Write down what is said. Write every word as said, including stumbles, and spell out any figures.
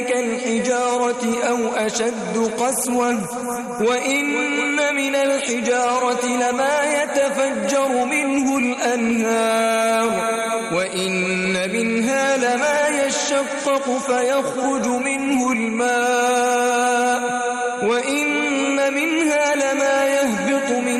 كالحجارة أو أشد قسوة وإن من الحجارة لما يتفجر منه الأنهار وإن منها لما يشقق فيخرج منه الماء وإن منها